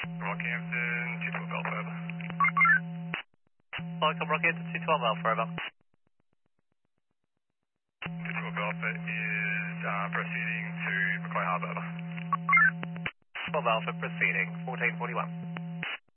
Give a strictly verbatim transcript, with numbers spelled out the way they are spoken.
Rockhampton, two twelve Alpha, over. Welcome, Rockhampton, two twelve Alpha, over. two twelve Alpha is uh, proceeding to McCoy Harbour, over. twelve Alpha, proceeding, fourteen forty-one.